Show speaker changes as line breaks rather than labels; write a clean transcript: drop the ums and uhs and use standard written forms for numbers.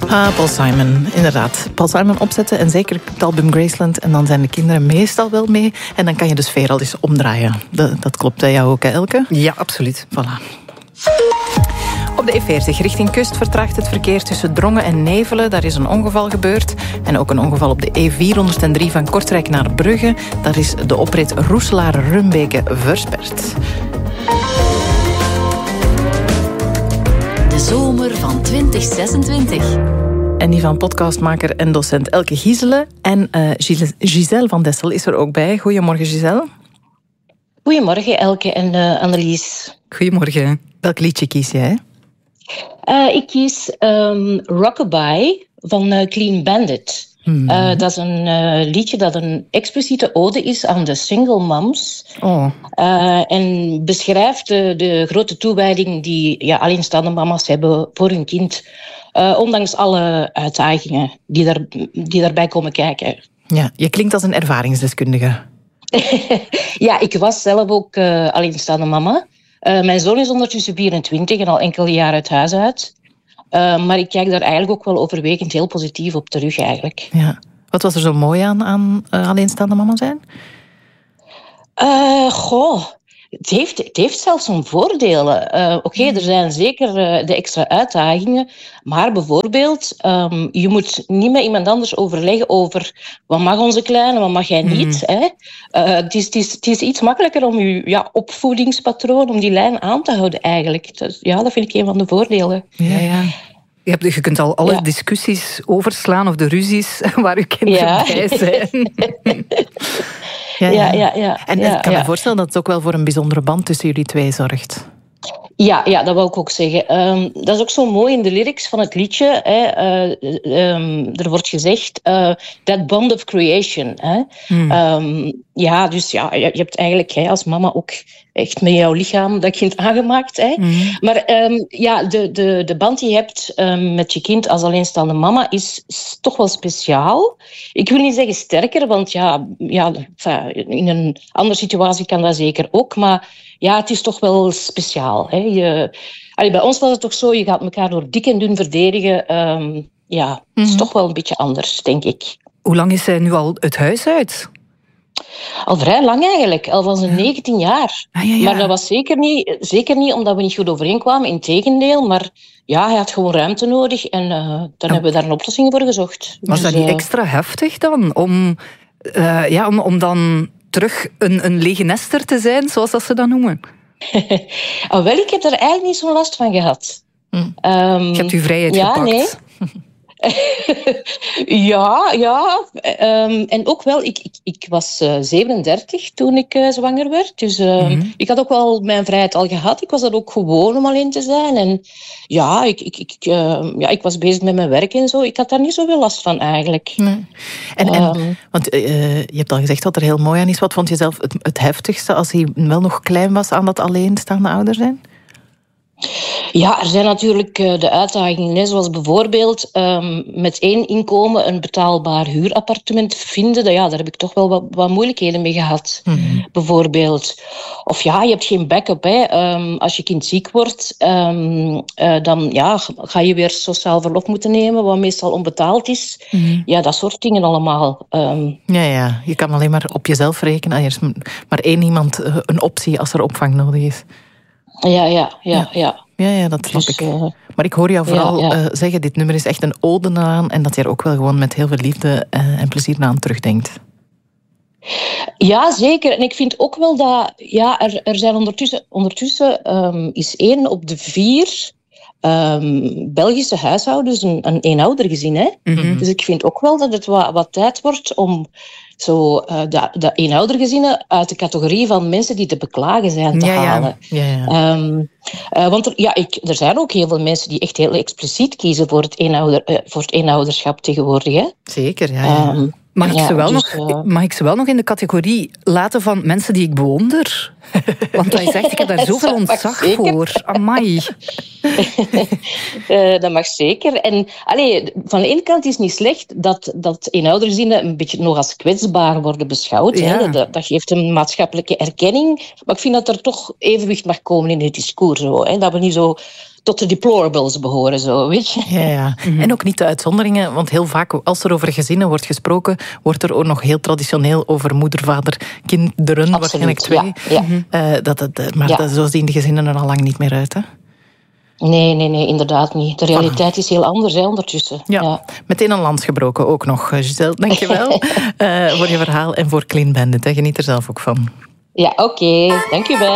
Paul Simon, inderdaad. Paul Simon opzetten en zeker het album Graceland. En dan zijn de kinderen meestal wel mee. En dan kan je de sfeer al eens omdraaien. Dat klopt bij jou ook, hè, Elke?
Ja, absoluut.
Voilà. Op de E40 richting kust vertraagt het verkeer tussen Drongen en Nevelen. Daar is een ongeval gebeurd. En ook een ongeval op de E403 van Kortrijk naar Brugge. Daar is de oprit Roeselaar-Rumbeke versperd.
De zomer van 2026.
En die van podcastmaker en docent Elke Gieselen. En Giselle van Dessel is er ook bij. Goedemorgen, Giselle.
Goedemorgen, Elke en Annelies.
Goedemorgen.
Welk liedje kies jij?
Ik kies Rockabye van Clean Bandit. Dat is een liedje dat een expliciete ode is aan de single moms.
Oh.
En beschrijft de grote toewijding die alleenstaande mama's hebben voor hun kind. Ondanks alle uitdagingen die daarbij komen kijken.
Ja, je klinkt als een ervaringsdeskundige.
Ja, ik was zelf ook alleenstaande mama. Mijn zoon is ondertussen 24 en al enkele jaren het huis uit. Maar ik kijk daar eigenlijk ook wel overwegend heel positief op terug eigenlijk.
Ja. Wat was er zo mooi aan alleenstaande mama zijn?
Het heeft zelfs zijn voordelen. Oké, er zijn zeker de extra uitdagingen. Maar bijvoorbeeld, je moet niet met iemand anders overleggen over wat mag onze kleine, wat mag jij niet. Hè? Het is iets makkelijker om je opvoedingspatroon, om die lijn aan te houden eigenlijk. Dus, dat vind ik een van de voordelen.
Ja.
Je kunt al alle discussies overslaan of de ruzies waar uw kinderen bij zijn.
Ja. En ik kan me voorstellen dat het ook wel voor een bijzondere band tussen jullie twee zorgt.
Ja, dat wil ik ook zeggen. Dat is ook zo mooi in de lyrics van het liedje. Hè. Er wordt gezegd, that bond of creation. Hè. Dus je hebt eigenlijk als mama ook echt met jouw lichaam dat kind aangemaakt. Hè. Maar de band die je hebt met je kind als alleenstaande mama is toch wel speciaal. Ik wil niet zeggen sterker, want in een andere situatie kan dat zeker ook. Maar het is toch wel speciaal. Hè. Bij ons was het toch zo, je gaat elkaar door dik en dun verdedigen. Het is toch wel een beetje anders, denk ik.
Hoe lang is zij nu al het huis uit?
Al vrij lang eigenlijk, al van zijn 19 jaar.
Ja.
Maar dat was zeker niet omdat we niet goed overeenkwamen, integendeel. Maar hij had gewoon ruimte nodig en dan hebben we daar een oplossing voor gezocht.
Was dat niet extra heftig dan? Om dan terug een lege nester te zijn, zoals dat ze dat noemen?
Ik heb daar eigenlijk niet zo'n last van gehad.
Je hebt uw vrijheid gepakt.
Nee. En ook wel, ik was 37 toen ik zwanger werd. Dus ik had ook wel mijn vrijheid al gehad. Ik was dat ook gewoon om alleen te zijn. En ik was bezig met mijn werk en zo. Ik had daar niet zoveel last van eigenlijk.
Nee. Want je hebt al gezegd wat er heel mooi aan is. Wat vond je zelf het heftigste als hij wel nog klein was aan dat alleenstaande ouder zijn?
Ja, er zijn natuurlijk de uitdagingen, zoals bijvoorbeeld met 1 inkomen een betaalbaar huurappartement vinden. Daar heb ik toch wel wat moeilijkheden mee gehad, bijvoorbeeld. Of je hebt geen backup. Hè. Als je kind ziek wordt, dan ga je weer sociaal verlof moeten nemen, wat meestal onbetaald is. Dat soort dingen allemaal.
Je kan alleen maar op jezelf rekenen. Er is maar 1 iemand een optie als er opvang nodig is. Ja, dat snap ik. Maar ik hoor jou vooral zeggen, dit nummer is echt een ode aan en dat je er ook wel gewoon met heel veel liefde en plezier aan terugdenkt.
Ja, zeker. En ik vind ook wel dat er zijn ondertussen is 1 op de 4 Belgische huishoudens een eenoudergezin. Hè? Dus ik vind ook wel dat het wat tijd wordt om zo de eenoudergezinnen uit de categorie van mensen die te beklagen zijn te halen. Want er zijn ook heel veel mensen die echt heel expliciet kiezen voor het eenouderschap tegenwoordig. Hè?
Zeker,
Mag ik ze wel nog in de categorie laten van mensen die ik bewonder? Want hij zegt, ik heb daar zoveel ontzag voor. Amai.
Dat mag zeker. En van de ene kant is het niet slecht dat eenoudergezinnen een beetje nog als kwetsbaar worden beschouwd.
Ja.
Hè. Dat geeft een maatschappelijke erkenning. Maar ik vind dat er toch evenwicht mag komen in het discours. Zo, hè. Dat we niet zo tot de deplorables behoren, zo, weet je.
Ja. En ook niet de uitzonderingen, want heel vaak als er over gezinnen wordt gesproken, wordt er ook nog heel traditioneel over moeder, vader, kinderen, waarschijnlijk 2. Maar zo zien de gezinnen er al lang niet meer uit, hè?
Nee, inderdaad niet. De realiteit is heel anders, hè, ondertussen.
Ja. Meteen een lans gebroken ook nog, Giselle. Dank je wel voor je verhaal en voor Clean Bandit. Hè. Geniet er zelf ook van.
Ja, oké. Dank je wel.